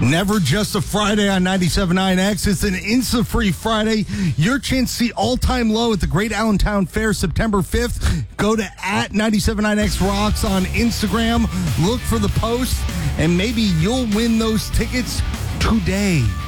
Never just a Friday on 97.9X. It's an Insta-Free Friday. Your chance to see all-time low at the Great Allentown Fair September 5th. Go to @979X Rocks on Instagram. Look for the post, and maybe you'll win those tickets today.